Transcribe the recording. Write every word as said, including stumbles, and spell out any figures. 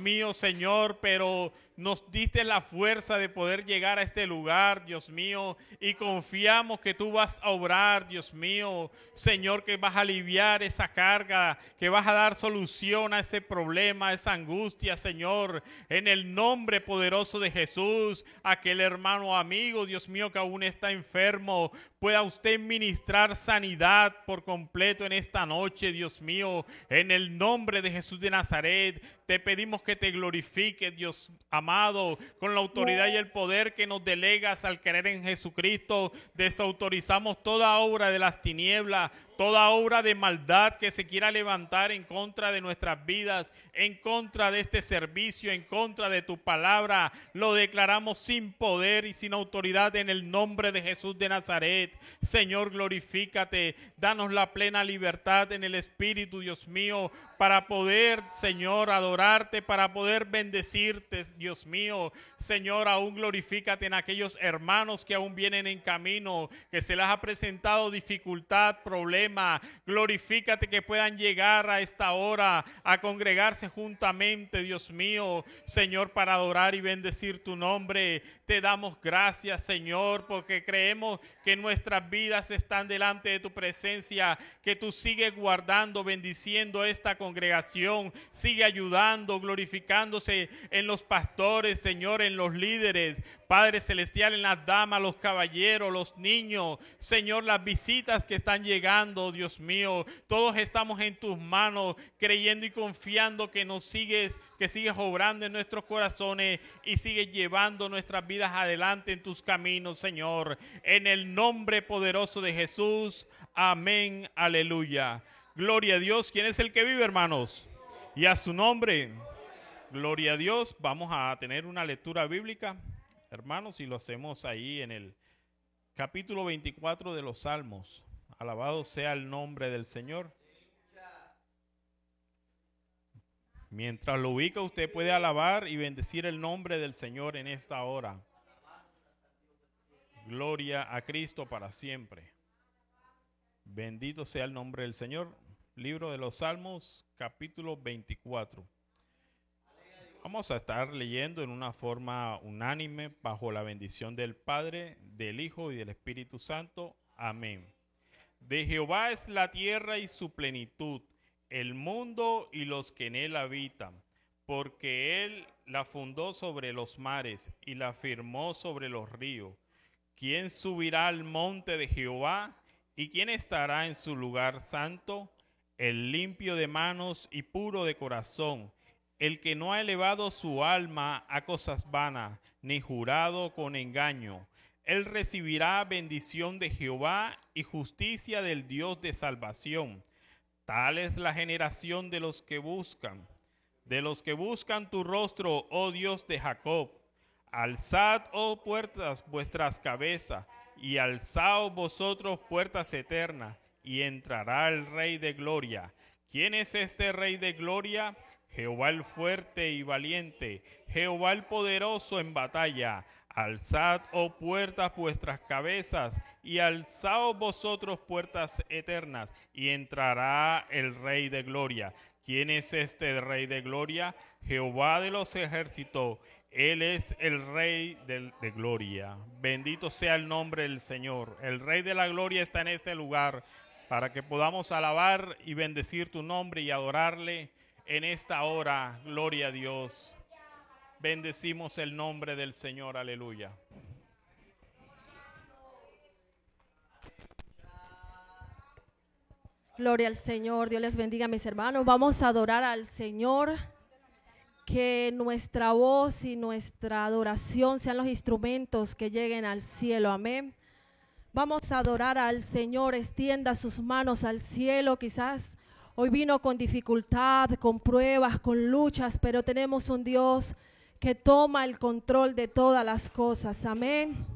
mío, Señor, pero nos diste la fuerza de poder llegar a este lugar, Dios mío, y confiamos que tú vas a obrar, Dios mío, Señor, que vas a aliviar esa carga, que vas a dar solución a ese problema, a esa angustia, Señor, en el nombre poderoso de Jesús. Aquel hermano amigo, Dios mío, que aún está enfermo, pueda usted ministrar sanidad por completo en esta noche, Dios mío, en el nombre de Jesús de Nazaret. Te pedimos que te glorifiques, Dios amado, con la autoridad y el poder que nos delegas al creer en Jesucristo. Desautorizamos toda obra de las tinieblas, toda obra de maldad que se quiera levantar en contra de nuestras vidas, en contra de este servicio, en contra de tu palabra. Lo declaramos sin poder y sin autoridad en el nombre de Jesús de Nazaret. Señor, glorifícate, danos la plena libertad en el Espíritu, Dios mío, para poder, Señor, adorarte, para poder bendecirte, Dios mío. Señor, aún glorifícate en aquellos hermanos que aún vienen en camino, que se les ha presentado dificultad, problema. Glorifícate que puedan llegar a esta hora a congregarse juntamente, Dios mío, Señor, para adorar y bendecir tu nombre. Te damos gracias, Señor, porque creemos que nuestras vidas están delante de tu presencia, que tú sigues guardando, bendiciendo esta congregación, sigue ayudando, glorificándose en los pastores, Señor, en los líderes, Padre Celestial, en las damas, los caballeros, los niños, Señor, las visitas que están llegando, Dios mío, todos estamos en tus manos, creyendo y confiando que nos sigues, que sigues obrando en nuestros corazones y sigues llevando nuestras vidas adelante en tus caminos, Señor, en el nombre poderoso de Jesús. Amén, aleluya. Gloria a Dios. ¿Quién es el que vive, hermanos? Y a su nombre. Gloria a Dios. Vamos a tener una lectura bíblica, hermanos, y lo hacemos ahí en el capítulo veinticuatro de los Salmos. Alabado sea el nombre del Señor. Mientras lo ubica, usted puede alabar y bendecir el nombre del Señor en esta hora. Gloria a Cristo para siempre. Bendito sea el nombre del Señor. Libro de los Salmos, capítulo veinticuatro. Vamos a estar leyendo en una forma unánime bajo la bendición del Padre, del Hijo y del Espíritu Santo. Amén. De Jehová es la tierra y su plenitud, el mundo y los que en él habitan, porque él la fundó sobre los mares y la firmó sobre los ríos. ¿Quién subirá al monte de Jehová? ¿Y quién estará en su lugar santo? El limpio de manos y puro de corazón, el que no ha elevado su alma a cosas vanas, ni jurado con engaño. Él recibirá bendición de Jehová y justicia del Dios de salvación. Tal es la generación de los que buscan, de los que buscan tu rostro, oh Dios de Jacob. Alzad, oh puertas, vuestras cabezas, y alzaos vosotros puertas eternas, y entrará el Rey de gloria. ¿Quién es este Rey de gloria? Jehová el fuerte y valiente, Jehová el poderoso en batalla. Alzad, oh puertas, vuestras cabezas, y alzaos vosotros puertas eternas, y entrará el Rey de gloria. ¿Quién es este Rey de gloria? Jehová de los ejércitos, Él es el Rey de, de gloria. Bendito sea el nombre del Señor. El Rey de la gloria está en este lugar para que podamos alabar y bendecir tu nombre y adorarle en esta hora. Gloria a Dios. Bendecimos el nombre del Señor. Aleluya. Gloria al Señor. Dios les bendiga, mis hermanos. Vamos a adorar al Señor. Que nuestra voz y nuestra adoración sean los instrumentos que lleguen al cielo. Amén. Vamos a adorar al Señor. Extienda sus manos al cielo. Quizás hoy vino con dificultad, con pruebas, con luchas, pero tenemos un Dios que toma el control de todas las cosas. Amén.